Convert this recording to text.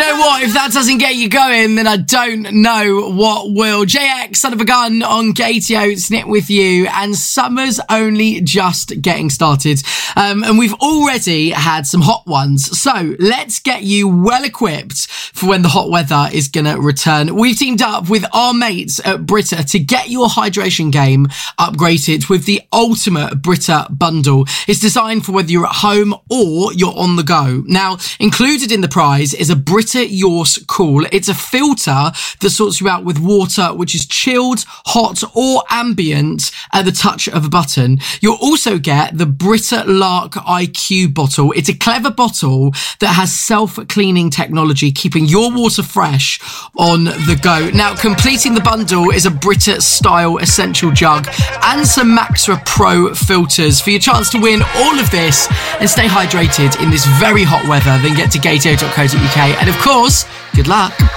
know what? If that doesn't get you going, then I don't know what will. JX, Son of a Gun on Gatio, Snip with you, and summer's only just getting started. And we've already had some hot ones. So let's get you well equipped for when the hot weather is going to return. We've teamed up with our mates at Brita to get your hydration game upgraded with the ultimate Brita bundle. It's designed for whether you're at home or you're on the go. Now, included in the prize is a Brita Yorse Cool. It's a filter that sorts you out with water which is chilled, hot or ambient at the touch of a button. You'll also get the Brita Lark IQ bottle. It's a clever bottle that has self-cleaning technology, keeping your water fresh on the go. Now, completing the bundle is a Brita style essential jug and some Maxra Pro filters. For your chance to win all of this and stay hydrated in this very hot weather, then get to gateo.co.uk. And of course, good luck.